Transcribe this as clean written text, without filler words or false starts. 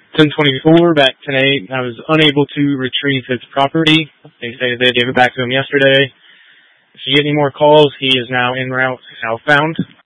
1024, back tonight. I was unable to retrieve his property. They say they gave it back to him yesterday. If you get any more calls, he is now en route southbound.